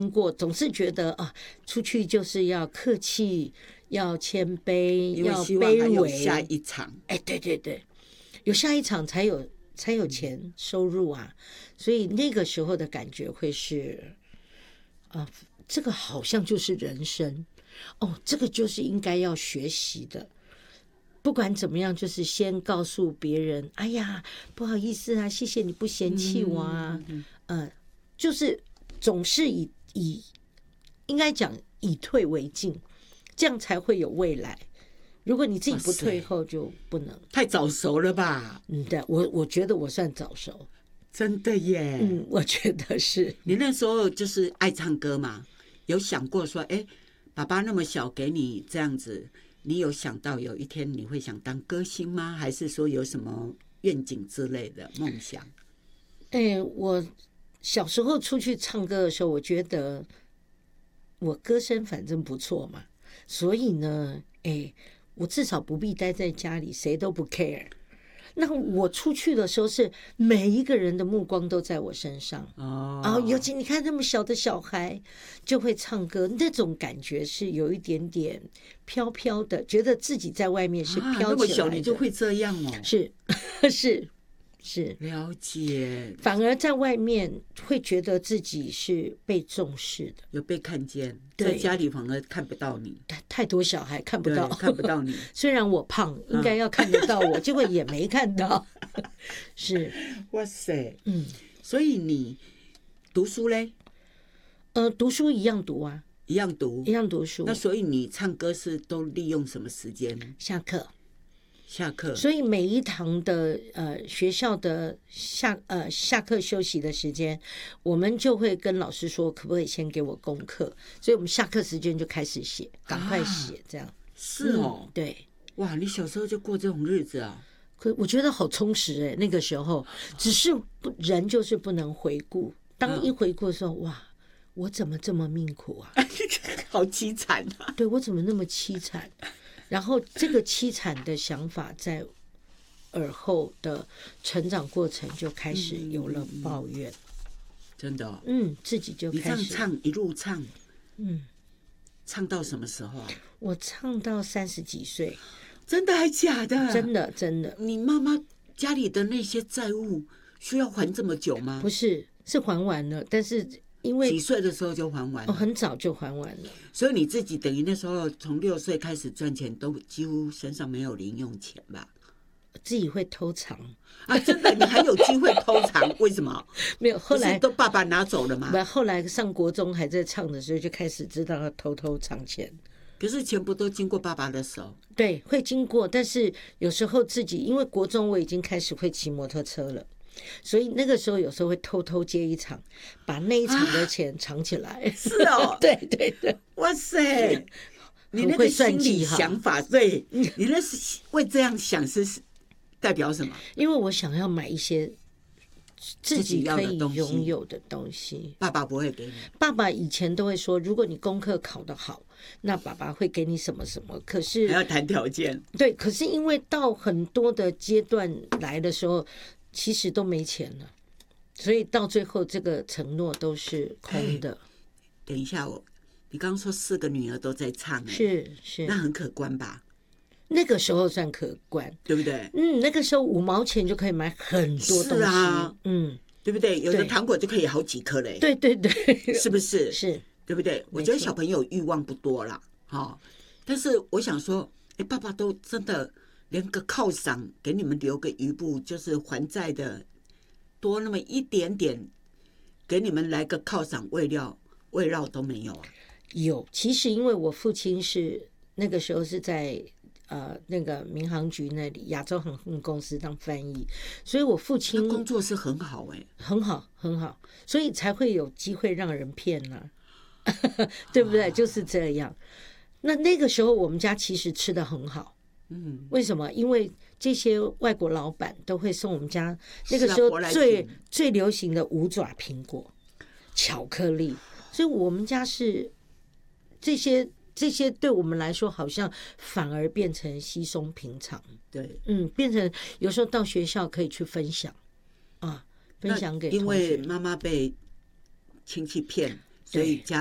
过，总是觉得啊，出去就是要客气，要谦卑，要卑微。 下一场， 哎，对对对，有下一场才有钱收入啊，所以那个时候的感觉会是这个好像就是人生哦，这个就是应该要学习的。不管怎么样，就是先告诉别人，哎呀，不好意思啊，谢谢你不嫌弃我啊，就是总是应该讲以退为进，这样才会有未来。如果你自己不退后，就不能。 太早熟了吧？ 对，我觉得我算早熟， 真的耶。 我觉得是。 你那时候就是爱唱歌嘛？有想过说，哎，爸爸那么小给你这样子，你有想到有一天你会想当歌星吗？还是说有什么愿景之类的梦想？ 我小时候出去唱歌的时候，我觉得我歌声反正不错嘛，所以呢，我至少不必待在家里，谁都不 care。那我出去的时候，是每一个人的目光都在我身上然后尤其你看那么小的小孩就会唱歌，那种感觉是有一点点飘飘的，觉得自己在外面是飘起来的。 那么小你就会这样哦？ 是了解， 反而在外面会觉得自己是被重视的， 有被看见，在家里反而看不到你。 太多小孩看不到， 看不到你。 虽然我胖，应该要看得到我，结果也没看到。是， 哇塞，所以你读书嘞？ 读书一样读啊， 一样读书。那所以你唱歌是都利用什么时间？下课，所以每一堂的学校的下课休息的时间，我们就会跟老师说，可不可以先给我功课？所以我们下课时间就开始写，赶快写，这样。 是哦， 对。 哇，你小时候就过这种日子啊？ 可我觉得好充实那个时候，只是人就是不能回顾，当一回顾的时候，哇，我怎么这么命苦啊？ 好凄惨啊！ 对，我怎么那么凄惨？然后这个凄惨的想法在耳后的成长过程就开始有了抱怨。 真的自己就开始。 你这样唱一路唱，唱到什么时候啊？ 我唱到30几岁。 真的还假的？ 真的。 你妈妈家里的那些债务需要还这么久吗？ 不是，是还完了，但是因为几岁的时候就还完了？ 很早就还完了。 所以你自己等于那时候从6岁开始赚钱，都几乎身上没有零用钱吧？ 自己会偷藏啊！真的，你还有机会偷藏？为什么？ 没有，后来都爸爸拿走了嘛。 后来上国中还在唱的时候，就开始知道要偷藏钱。 可是钱不都经过爸爸的手？ 对，会经过，但是有时候自己因为国中我已经开始会骑摩托车了，所以那个时候有时候会偷偷接一场，把那一场的钱藏起来。 是哦， 对对对， 哇塞，你那个心理想法，对，你那是会这样想是代表什么？ 因为我想要买一些自己可以拥有的东西。 爸爸不会给你。 爸爸以前都会说，如果你功课考得好，那爸爸会给你什么什么。可是还要谈条件。对， 可是因为到很多的阶段来的时候，其实都没钱了，所以到最后这个承诺都是空的。 等一下，你刚刚说4个女儿都在唱， 是， 那很可观吧？ 那个时候算可观， 对不对？ 那个时候5毛钱就可以买很多东西，是啊， 对不对？有的糖果就可以好几颗嘞， 对对对， 是不是？ 是， 对不对？我觉得小朋友欲望不多啦，但是我想说，爸爸都真的连个犒赏给你们留个余部，就是还债的多那么一点点，给你们来个犒赏慰劳都没有啊？ 有，其实因为我父亲是那个时候是在那个民航局那里亚洲航空公司当翻译，所以我父亲工作是很好很好很好，所以才会有机会让人骗对不对？就是这样。那个时候我们家其实吃得很好，为什么？因为这些外国老板都会送我们家那个时候最流行的5爪苹果、巧克力，所以我们家是这些对我们来说好像反而变成稀松平常。 对， 变成有时候到学校可以去分享分享给同学。 因为妈妈被亲戚骗， 所以对家